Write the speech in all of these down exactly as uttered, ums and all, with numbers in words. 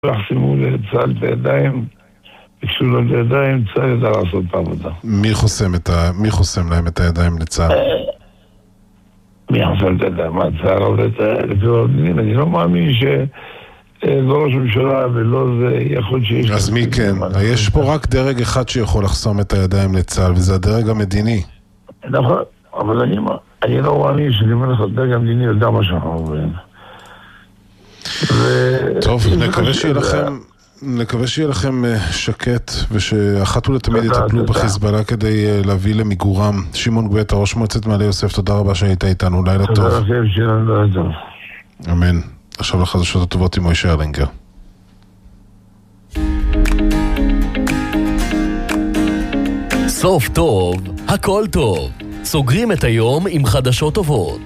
לחסימו לצה"ל את הידיים, ביקשו לו את הידיים, צה"ל ידע לעשות את העבודה. מי חוסם, את ה... מי חוסם להם את הידיים לצה"ל? מי חוסם את הידיים? מה, צה"ל עובד לפי המדינים? אני לא מאמין ש... לא ראש הממשלה ולא זה יכול שיש... אז מי כן? יש פה רק דרג אחד שיכול לחסום את הידיים לצה"ל, וזה הדרג המדיני. נכון, אבל אני, אני לא מאמין שאני אומר לך, הדרג המדיני יודע מה שאנחנו עוברים. טוב, נקווה שיהיה לכם, נקווה שיהיה לכם שקט, ושאחת ולתמיד יטפלו בחיזבאללה כדי להביא למיגורם. שמעון גואטה, ראש מועצת מעלה יוסף, תודה רבה שהיית איתנו, לילה טוב. תודה לכם, שלנו לילה טוב. אמן. עכשיו לחדשות הטובות עם מוישה ארלינגר. סוף טוב, הכל טוב. סוגרים את היום עם חדשות טובות.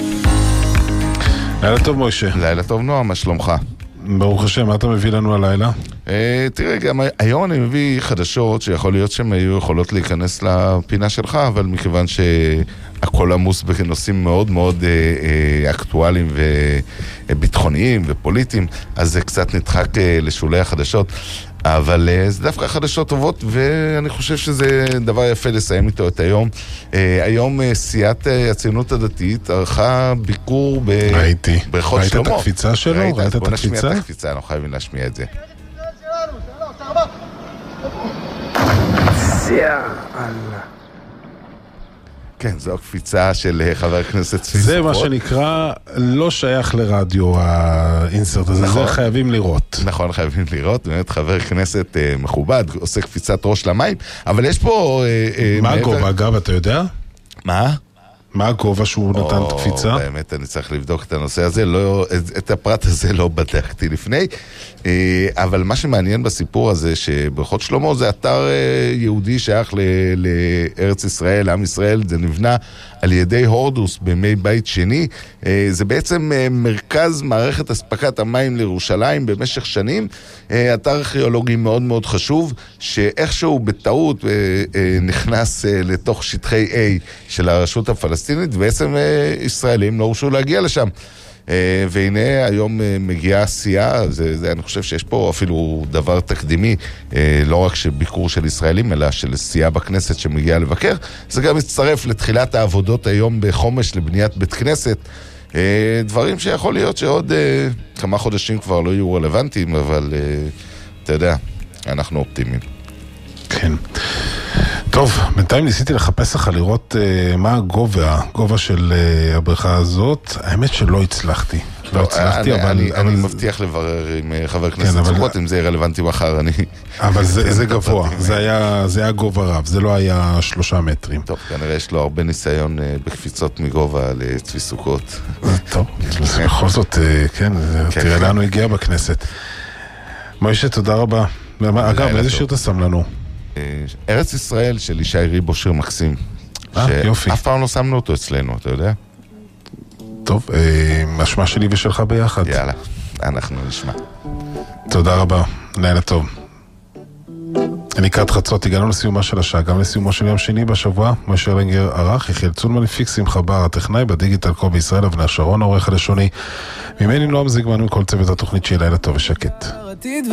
לילה טוב מוישה. לילה טוב נועם, מה שלומך? ברוך השם, מה אתה מביא לנו הלילה? אה, תראה, גם היום אני מביא חדשות שיכול להיות שהן היו יכולות להיכנס לפינה שלך, אבל מכיוון שהכל עמוס בנושאים מאוד מאוד אה, אה, אקטואליים וביטחוניים ופוליטיים, אז זה קצת נדחק אה, לשולי החדשות. אבל uh, זה דווקא חדשות טובות, ואני חושב שזה דבר יפה לסיים איתו את היום. Uh, היום uh, סיעת uh, הציונות הדתית ערכה ביקור ב... ראיתי. בריכות שלמה. ראית את הקפיצה שלו? ראית, ראית את בוא נשמיע הקפיצה? את הקפיצה, אנחנו חייבים להשמיע את זה. כן, זו הקפיצה של חבר הכנסת צבי זה סוכות. מה שנקרא לא שייך לרדיו האינסרט הזה, נכון. זה חייבים לראות. נכון, חייבים לראות, באמת חבר כנסת אה, מכובד, עושה קפיצת ראש למים, אבל יש פה... אה, אה, מה מעבר... הגובה, אגב, אתה יודע? מה? מה הגובה שהוא נתן את הקפיצה? באמת, אני צריך לבדוק את הנושא הזה, לא, את הפרט הזה לא בדקתי לפני, אבל מה שמעניין בסיפור הזה, שבריכות שלמה זה אתר יהודי שייך לארץ ישראל, לעם ישראל, זה נבנה על ידי הורדוס בימי בית שני, זה בעצם מרכז מערכת אספקת המים לירושלים במשך שנים, אתר ארכיאולוגי מאוד מאוד חשוב, שאיכשהו בטעות נכנס לתוך שטחי A של הרשות הפלסטינית, ובעצם ישראלים לא הורשו להגיע לשם. והנה היום מגיעה עשייה, זה, זה, אני חושב שיש פה אפילו דבר תקדימי, לא רק שביקור של ישראלים, אלא של עשייה בכנסת שמגיעה לבקר, זה גם מצטרף לתחילת העבודות היום בחומש לבניית בית כנסת, דברים שיכול להיות שעוד כמה חודשים כבר לא יהיו רלוונטיים, אבל אתה יודע, אנחנו אופטימיים. כן. טוב, בינתיים ניסיתי לחפש לך לראות uh, מה הגובה, הגובה של uh, הבריכה הזאת. האמת שלא הצלחתי. לא, לא הצלחתי, אני, אבל... אני, אבל... אני מבטיח לברר עם חבר הכנסת כן, סוכות, אבל... אם זה יהיה רלוונטי מחר, אני... אבל זה, זה גבוה, זה היה, זה היה גובה רב, זה לא היה שלושה מטרים. טוב, כנראה יש לו הרבה ניסיון uh, בקפיצות מגובה לצבי סוכות. טוב, בכל זאת, uh, כן, כן, תראה כן. לנו הגיע בכנסת. מוישה, תודה רבה. אגב, איזה שיר אתה שם לנו? ארץ ישראל של ישי ריבו, שיר מקסים. אה, יופי. אף פעם לא שמנו אותו אצלנו, אתה יודע? טוב, משמע שלי ושלך ביחד. יאללה, אנחנו נשמע. תודה רבה, לילה טוב. לקראת חצות הגענו לסיומה של השעה, גם לסיומו של יום שני בשבוע. מוישה ארלינגר ערך, יחיאל צולמן הפיק, שמחה בר הטכנאי, בדיגיטל קובי ישראל, אבנר שרון העורך הלשוני. ממני נועם זיגמן וכל צוות התוכנית, שיהיה לילה טוב ושקט.